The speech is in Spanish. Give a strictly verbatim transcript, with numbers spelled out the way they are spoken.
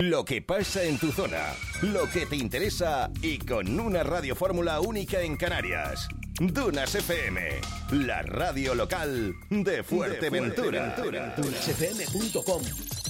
Lo que pasa en tu zona, lo que te interesa y con una radiofórmula única en Canarias. Dunas F M, la radio local de Fuerteventura. Dunas F M punto com